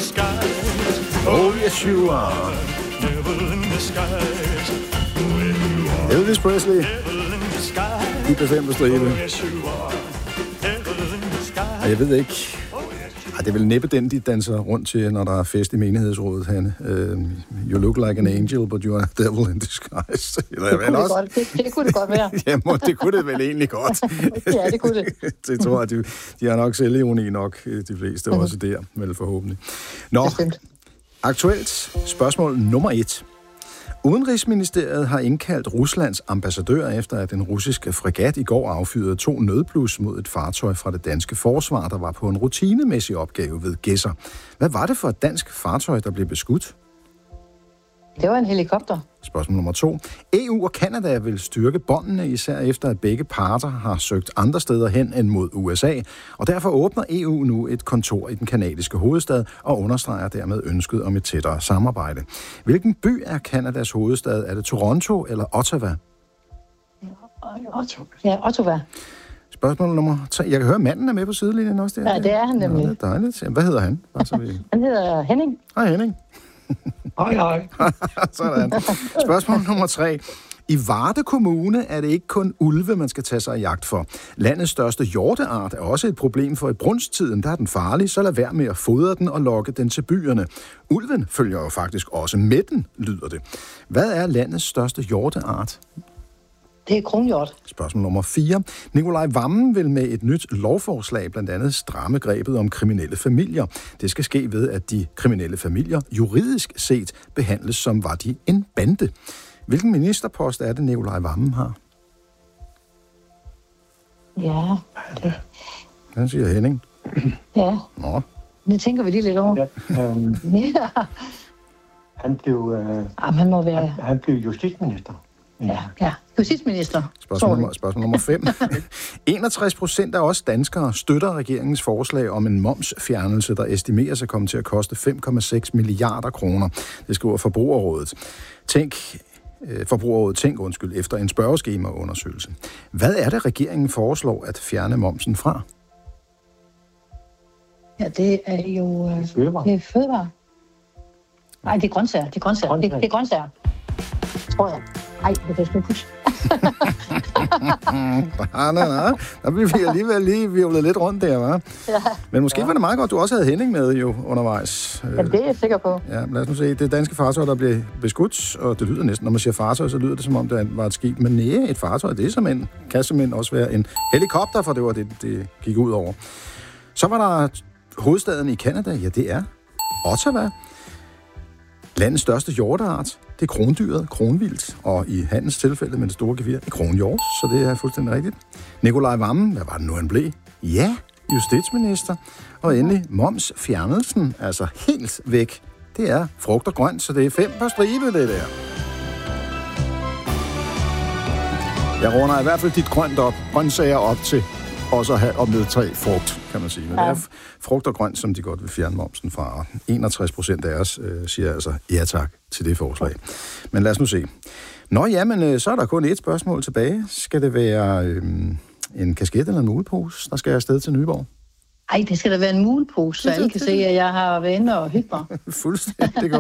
Oh yes you are. Elvis Presley. I bestemte stribe. Og jeg ved ikke... det er vel næppe den, de danser rundt til, når der er fest i menighedsrådet, Hanne. You look like an angel, but you are a devil in disguise. Det kunne det godt være. Jamen, det kunne det vel egentlig godt. Ja, det kunne det. Det tror jeg, de har nok selvironi nok, de fleste også der, vel forhåbentlig. Nå, aktuelt spørgsmål nummer 1. Udenrigsministeriet har indkaldt Ruslands ambassadør efter, at den russiske fregat i går affyrede 2 nødblus mod et fartøj fra det danske forsvar, der var på en rutinemæssig opgave ved Gedser. Hvad var det for et dansk fartøj, der blev beskudt? Det var en helikopter. Spørgsmål nummer 2. EU og Canada vil styrke båndene, især efter at begge parter har søgt andre steder hen end mod USA, og derfor åbner EU nu et kontor i den kanadiske hovedstad og understreger dermed ønsket om et tættere samarbejde. Hvilken by er Canadas hovedstad? Er det Toronto eller Ottawa? Ottawa. Spørgsmål nummer 3. Jeg kan høre, manden er med på sidelinjen også. Ja, det er han nemlig. Det er dejligt. Hvad hedder han? Han hedder Henning. Hej Henning. Hej. Sådan. Spørgsmål nummer 3. I Varde Kommune er det ikke kun ulve, man skal tage sig i jagt for. Landets største hjorteart er også et problem, for i brunsttiden, der er den farlig, så lad være med at fodre den og lokke den til byerne. Ulven følger jo faktisk også med den, lyder det. Hvad er landets største hjorteart? Det er kronhjort. Spørgsmål nummer 4. Nikolaj Wammen vil med et nyt lovforslag blandt andet stramme grebet om kriminelle familier. Det skal ske ved, at de kriminelle familier juridisk set behandles som var de en bande. Hvilken ministerpost er det, Nikolaj Wammen har? Ja, det... Hvad siger Henning? Ja, Nå. det tænker vi lige lidt over. Ja, han blev... Han må være... Han blev justitsminister. Ja. Justitsminister. Spørgsmål nummer 5. 61% af os danskere støtter regeringens forslag om en momsfjernelse, der estimeres at komme til at koste 5,6 milliarder kroner. Det skriver Forbrugerrådet. Tænk efter en spørgeskemaundersøgelse. Hvad er det, regeringen foreslår at fjerne momsen fra? Ja, det er jo... Fødevare. Det er fødevare. Nej, det er grøntsager. Det er grøntsager. Tror jeg. Ej, det kan jeg huske. Nej. Der blev vi alligevel lige virvlet lidt rundt der, hva'? Ja. Men måske var det meget godt, du også havde Henning med jo undervejs. Ja, det er jeg sikker på. Ja, lad os nu se. Det danske fartøj, der blev beskudt, og det lyder næsten, når man siger fartøj, så lyder det som om, det var et skib. Men nej, et fartøj, det er kan simpelthen også være en helikopter, for det var det gik ud over. Så var der hovedstaden i Canada, ja, det er Ottawa. Landets største hjorteart, det er krondyret, kronvildt, og i Hans tilfælde med det store gevir, kronhjort, så det er fuldstændig rigtigt. Nikolaj Wammen, hvad var det nu, han blev? Ja, justitsminister. Og endelig momsfjernelsen, altså helt væk. Det er frugt og grønt, så det er 5 på stribe, det der. Jeg runder i hvert fald dit grøntsager op til også at have op med 3 frugt, kan man sige. Men det er frugt og grønt, som de godt vil fjerne momsen fra. 61% af os siger altså ja tak til det forslag. Men lad os nu se. Nå ja, men så er der kun et spørgsmål tilbage. Skal det være en kasket eller en mulepose, der skal afsted til Nyborg? Ej, det skal da være en mulepose, så alle kan se, at jeg har været inde og hygge mig. Fuldstændig.